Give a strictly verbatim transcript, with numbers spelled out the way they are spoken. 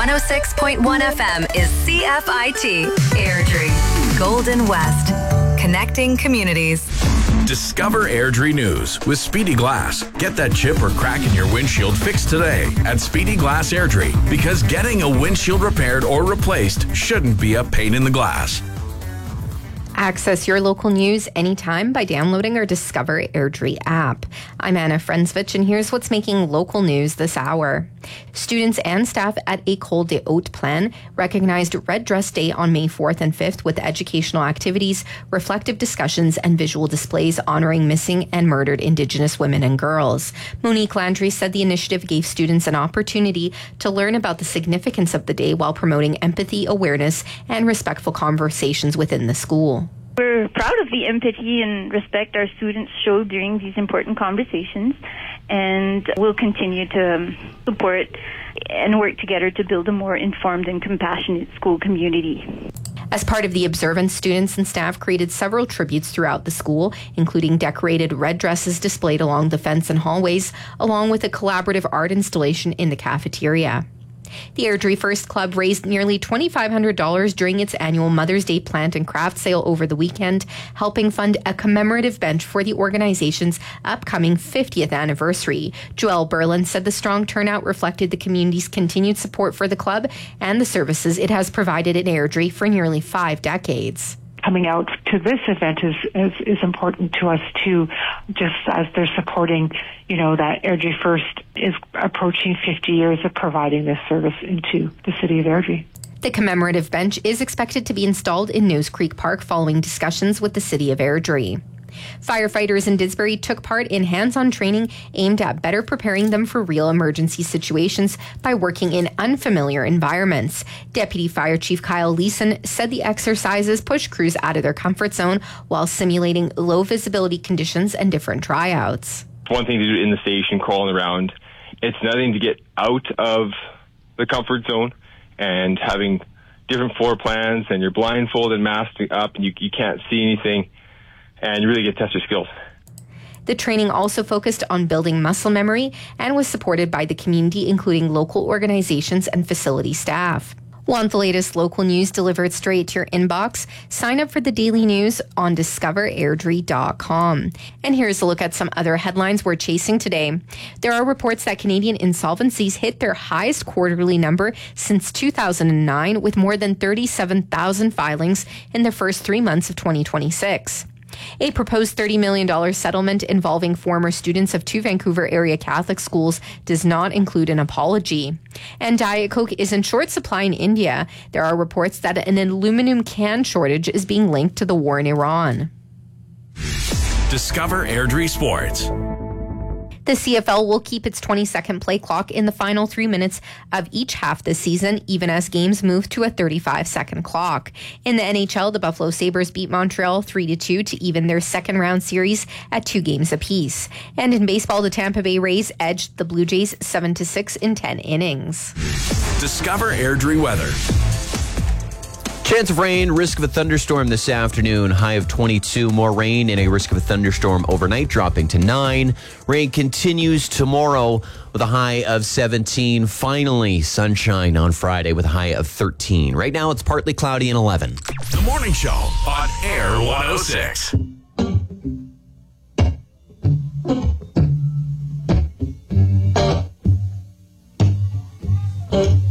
one oh six point one F M is C F I T, Airdrie, Golden West, connecting communities. Discover Airdrie News with Speedy Glass. Get that chip or crack in your windshield fixed today at Speedy Glass Airdrie, because getting a windshield repaired or replaced shouldn't be a pain in the glass. Access your local news anytime by downloading our Discover Airdrie app. I'm Anna Frensvich, and here's what's making local news this hour. Students and staff at École des Hautes Plaines recognized Red Dress Day on May fourth and fifth with educational activities, reflective discussions, and visual displays honoring missing and murdered Indigenous women and girls. Monique Landry said the initiative gave students an opportunity to learn about the significance of the day while promoting empathy, awareness, and respectful conversations within the school. We're proud of the empathy and respect our students show during these important conversations, and we'll continue to support and work together to build a more informed and compassionate school community. As part of the observance, students and staff created several tributes throughout the school, including decorated red dresses displayed along the fence and hallways, along with a collaborative art installation in the cafeteria. The Airdrie First Club raised nearly two thousand five hundred dollars during its annual Mother's Day plant and craft sale over the weekend, helping fund a commemorative bench for the organization's upcoming fiftieth anniversary. Joelle Berlin said the strong turnout reflected the community's continued support for the club and the services it has provided in Airdrie for nearly five decades. Coming out to this event is, is, is important to us too, just as they're supporting, you know, that Airdrie First is approaching fifty years of providing this service into the city of Airdrie. The commemorative bench is expected to be installed in Nose Creek Park following discussions with the city of Airdrie. Firefighters in Didsbury took part in hands-on training aimed at better preparing them for real emergency situations by working in unfamiliar environments. Deputy Fire Chief Kyle Leeson said the exercises push crews out of their comfort zone while simulating low visibility conditions and different tryouts. One thing to do in the station, crawling around. It's nothing to get out of the comfort zone and having different floor plans, and you're blindfolded, masked up, and you, you can't see anything. And you really get to test your skills. The training also focused on building muscle memory and was supported by the community, including local organizations and facility staff. Want the latest local news delivered straight to your inbox? Sign up for the daily news on discover airdrie dot com. And here's a look at some other headlines we're chasing today. There are reports that Canadian insolvencies hit their highest quarterly number since two thousand nine, with more than thirty-seven thousand filings in the first three months of twenty twenty-six. A proposed thirty million dollars settlement involving former students of two Vancouver area Catholic schools does not include an apology. And Diet Coke is in short supply in India. There are reports that an aluminum can shortage is being linked to the war in Iran. Discover Airdrie Sports. The C F L will keep its twenty-second play clock in the final three minutes of each half this season, even as games move to a thirty-five second clock. In the N H L, the Buffalo Sabres beat Montreal three to two to even their second round series at two games apiece. And in baseball, the Tampa Bay Rays edged the Blue Jays seven to six in ten innings. Discover Airdrie weather. Chance of rain, risk of a thunderstorm this afternoon. High of twenty-two. More rain and a risk of a thunderstorm overnight, dropping to nine. Rain continues tomorrow with a high of seventeen. Finally, sunshine on Friday with a high of thirteen. Right now, it's partly cloudy and eleven. The Morning Show on Air one oh six. Uh.